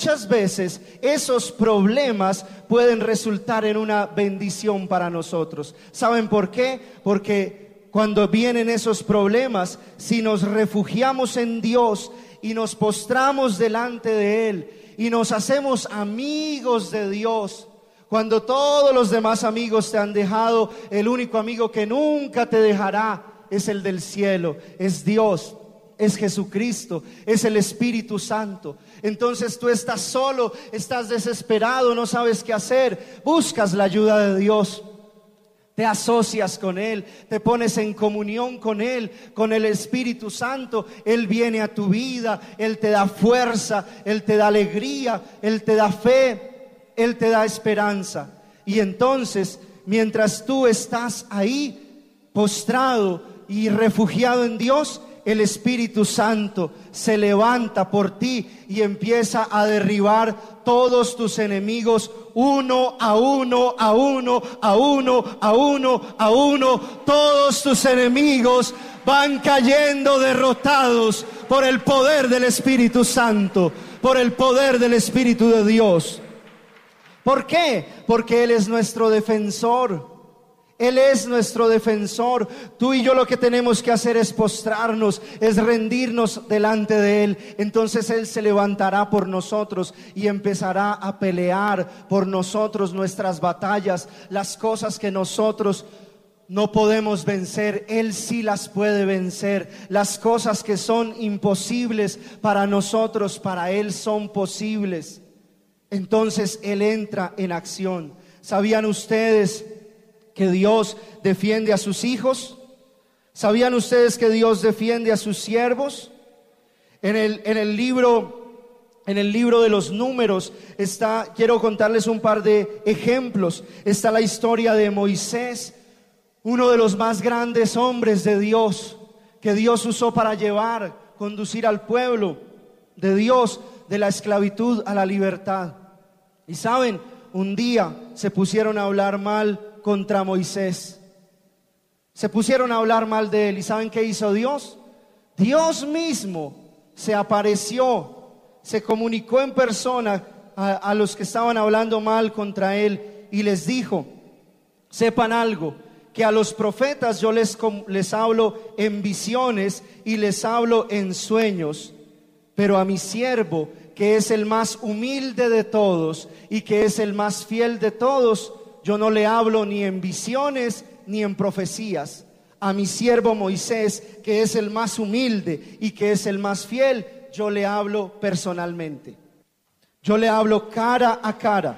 muchas veces esos problemas pueden resultar en una bendición para nosotros. ¿Saben por qué? Porque cuando vienen esos problemas, si nos refugiamos en Dios y nos postramos delante de Él y nos hacemos amigos de Dios, cuando todos los demás amigos te han dejado, el único amigo que nunca te dejará es el del cielo, es Dios, es Jesucristo, es el Espíritu Santo. Entonces tú estás solo, estás desesperado, no sabes qué hacer, buscas la ayuda de Dios, te asocias con Él, te pones en comunión con Él, con el Espíritu Santo. Él viene a tu vida, Él te da fuerza, Él te da alegría, Él te da fe, Él te da esperanza. Y entonces, mientras tú estás ahí postrado y refugiado en Dios, el Espíritu Santo se levanta por ti y empieza a derribar todos tus enemigos uno a uno, a uno, a uno, a uno, a uno. Todos tus enemigos van cayendo derrotados por el poder del Espíritu Santo, por el poder del Espíritu de Dios. ¿Por qué? Porque Él es nuestro defensor. Él es nuestro defensor. Tú y yo lo que tenemos que hacer es postrarnos, es rendirnos delante de Él. Entonces Él se levantará por nosotros y empezará a pelear por nosotros nuestras batallas. Las cosas que nosotros no podemos vencer, Él sí las puede vencer. Las cosas que son imposibles para nosotros, para Él son posibles. Entonces Él entra en acción. ¿Sabían ustedes que Dios defiende a sus hijos? ¿Sabían ustedes que Dios defiende a sus siervos? En el libro de los Números quiero contarles un par de ejemplos. Está la historia de Moisés, uno de los más grandes hombres de Dios, que Dios usó para conducir al pueblo de Dios de la esclavitud a la libertad. Y saben, un día se pusieron a hablar mal contra Moisés. Se pusieron a hablar mal de él. ¿Y saben qué hizo Dios? Dios mismo se apareció, se comunicó en persona a los que estaban hablando mal contra él y les dijo: sepan algo, que a los profetas yo les hablo en visiones y les hablo en sueños, pero a mi siervo, que es el más humilde de todos y que es el más fiel de todos, yo no le hablo ni en visiones ni en profecías. A mi siervo Moisés, que es el más humilde y que es el más fiel, yo le hablo personalmente. Yo le hablo cara a cara.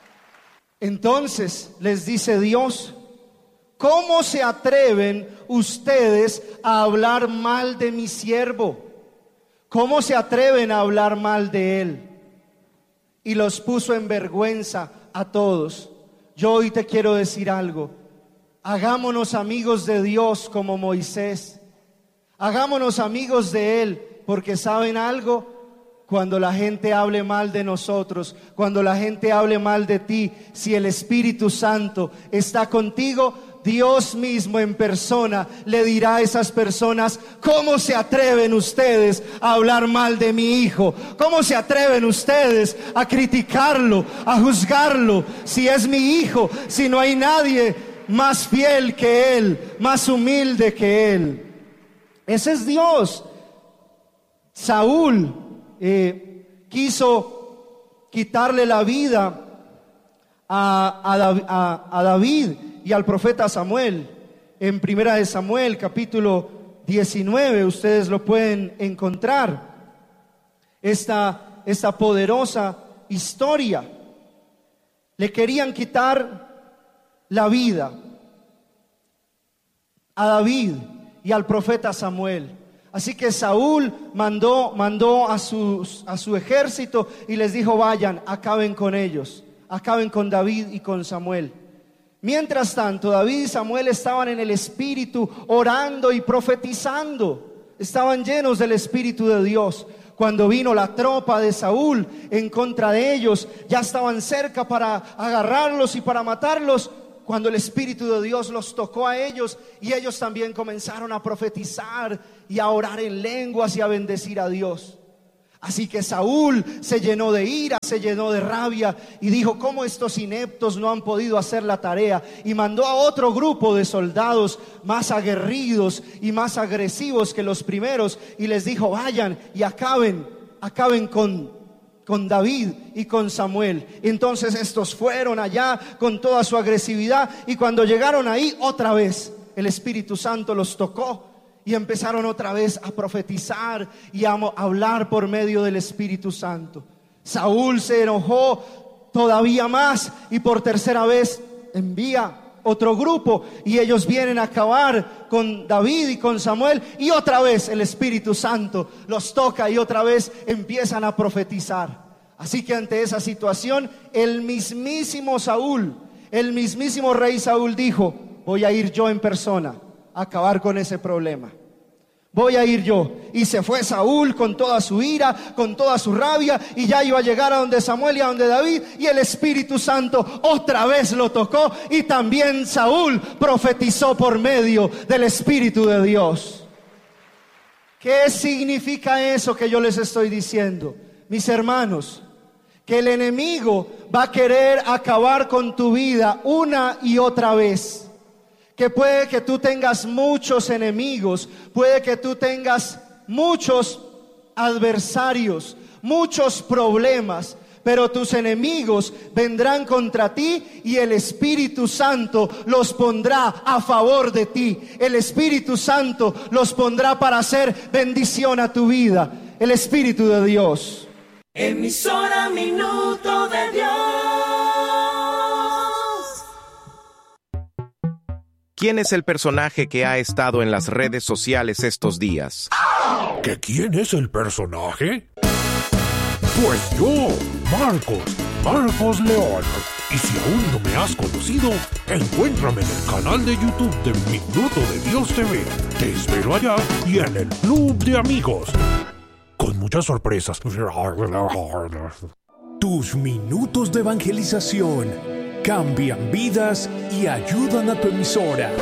Entonces les dice Dios: ¿cómo se atreven ustedes a hablar mal de mi siervo? ¿Cómo se atreven a hablar mal de él? Y los puso en vergüenza a todos. Yo hoy te quiero decir algo. Hagámonos amigos de Dios como Moisés. Hagámonos amigos de Él, porque ¿saben algo? Cuando la gente hable mal de nosotros, cuando la gente hable mal de ti, si el Espíritu Santo está contigo, Dios mismo en persona le dirá a esas personas: ¿cómo se atreven ustedes a hablar mal de mi hijo? ¿Cómo se atreven ustedes a criticarlo, a juzgarlo? Si es mi hijo, si no hay nadie más fiel que él, más humilde que él. Ese es Dios. Saúl quiso quitarle la vida a David y al profeta Samuel. En Primera de Samuel, capítulo 19, ustedes lo pueden encontrar, esta poderosa historia. Le querían quitar la vida a David y al profeta Samuel. Así que Saúl mandó a su ejército y les dijo: vayan, acaben con ellos, acaben con David y con Samuel. Mientras tanto, David y Samuel estaban en el Espíritu, orando y profetizando. Estaban llenos del Espíritu de Dios. Cuando vino la tropa de Saúl en contra de ellos, ya estaban cerca para agarrarlos y para matarlos, cuando el Espíritu de Dios los tocó a ellos, y ellos también comenzaron a profetizar y a orar en lenguas y a bendecir a Dios. Así que Saúl se llenó de ira, se llenó de rabia y dijo: ¿cómo estos ineptos no han podido hacer la tarea? Y mandó a otro grupo de soldados más aguerridos y más agresivos que los primeros y les dijo: vayan y acaben con David y con Samuel. Entonces estos fueron allá con toda su agresividad, y cuando llegaron ahí, otra vez el Espíritu Santo los tocó y empezaron otra vez a profetizar y a hablar por medio del Espíritu Santo. Saúl se enojó todavía más y por tercera vez envía otro grupo y ellos vienen a acabar con David y con Samuel, y otra vez el Espíritu Santo los toca y otra vez empiezan a profetizar. Así que ante esa situación, el mismísimo Saúl, el mismísimo rey Saúl dijo: voy a ir yo en persona a acabar con ese problema. Voy a ir yo. Y se fue Saúl con toda su ira, con toda su rabia, y ya iba a llegar a donde Samuel y a donde David, y el Espíritu Santo otra vez lo tocó, y también Saúl profetizó por medio del Espíritu de Dios. ¿Qué significa eso que yo les estoy diciendo? Mis hermanos, que el enemigo va a querer acabar con tu vida una y otra vez. Que puede que tú tengas muchos enemigos, puede que tú tengas muchos adversarios, muchos problemas, pero tus enemigos vendrán contra ti y el Espíritu Santo los pondrá a favor de ti. El Espíritu Santo los pondrá para hacer bendición a tu vida. El Espíritu de Dios. Emisora Minuto de Dios. ¿Quién es el personaje que ha estado en las redes sociales estos días? ¿Que quién es el personaje? Pues yo, Marcos León. Y si aún no me has conocido, encuéntrame en el canal de YouTube de Minuto de Dios TV. Te espero allá y en el Club de Amigos, con muchas sorpresas. Tus minutos de evangelización cambian vidas y ayudan a tu emisora.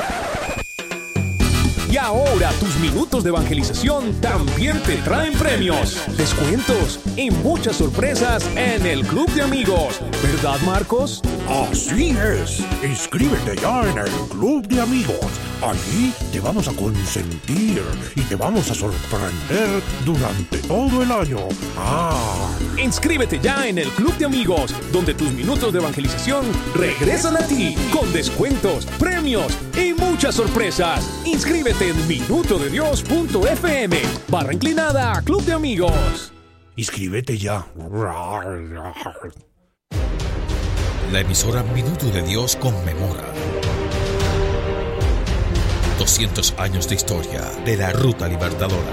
Y ahora tus minutos de evangelización también te traen premios, descuentos y muchas sorpresas en el Club de Amigos. ¿Verdad, Marcos? Así es. Inscríbete ya en el Club de Amigos. Allí te vamos a consentir y te vamos a sorprender durante todo el año. Inscríbete ya en el Club de Amigos, donde tus minutos de evangelización regresan a ti con descuentos, premios y muchas sorpresas. Inscríbete en minutodedios.fm/inclinada Club de Amigos. Inscríbete ya. La emisora Minuto de Dios conmemora 200 años de historia de la Ruta Libertadora.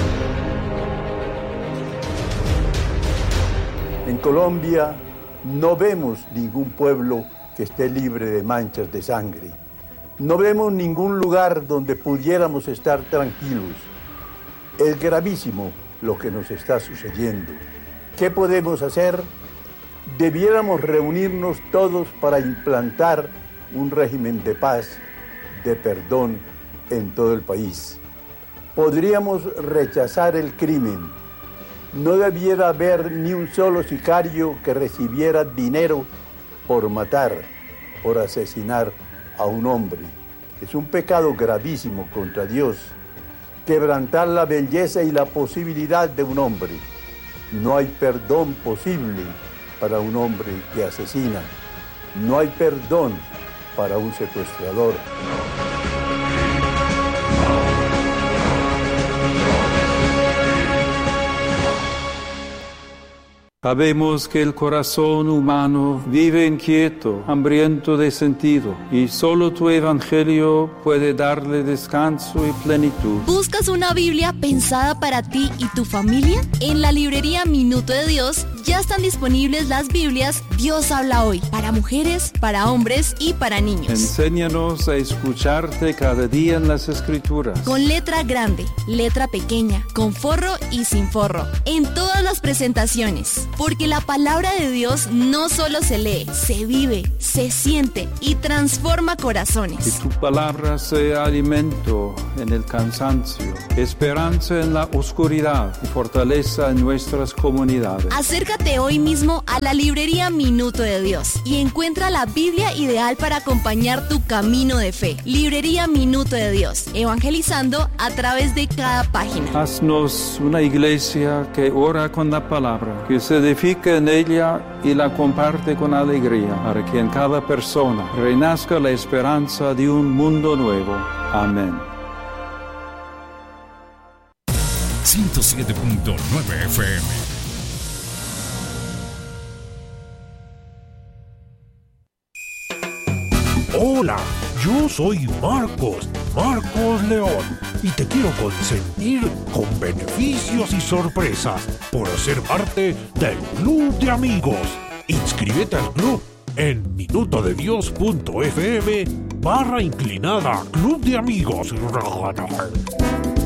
En Colombia no vemos ningún pueblo que esté libre de manchas de sangre. No vemos ningún lugar donde pudiéramos estar tranquilos. Es gravísimo lo que nos está sucediendo. ¿Qué podemos hacer? Debiéramos reunirnos todos para implantar un régimen de paz, de perdón en todo el país. Podríamos rechazar el crimen. No debiera haber ni un solo sicario que recibiera dinero por matar, por asesinar a un hombre. Es un pecado gravísimo contra Dios, quebrantar la belleza y la posibilidad de un hombre. No hay perdón posible para un hombre que asesina. No hay perdón para un secuestrador. Sabemos que el corazón humano vive inquieto, hambriento de sentido, y solo tu evangelio puede darle descanso y plenitud. ¿Buscas una Biblia pensada para ti y tu familia? En la librería Minuto de Dios ya están disponibles las Biblias Dios habla hoy, para mujeres, para hombres y para niños. Enséñanos a escucharte cada día en las Escrituras. Con letra grande, letra pequeña, con forro y sin forro, en todas las presentaciones. porque la palabra de Dios no solo se lee, se vive, se siente y transforma corazones. Que tu palabra sea alimento en el cansancio, esperanza en la oscuridad y fortaleza en nuestras comunidades. Acércate hoy mismo a la librería Minuto de Dios y encuentra la Biblia ideal para acompañar tu camino de fe. Librería Minuto de Dios, evangelizando a través de cada página. Haznos una iglesia que ora con la palabra, que se edifica en ella y la comparte con alegría, para que en cada persona renazca la esperanza de un mundo nuevo. Amén. 107.9 FM. Hola, yo soy Marcos León, y te quiero consentir con beneficios y sorpresas por ser parte del Club de Amigos. Inscríbete al club en minutodedios.fm/inclinada Club de Amigos.